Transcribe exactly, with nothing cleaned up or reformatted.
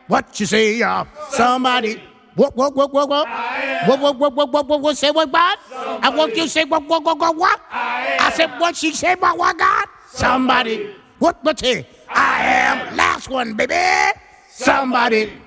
What you say, uh, somebody? What, what, what, what, what? What, what, what, what, what, what, what, say what, God? I want you to say what, what, what, what, what? I said, what she say about what, God? Somebody. What, what, say? I am. Last one, baby. Somebody.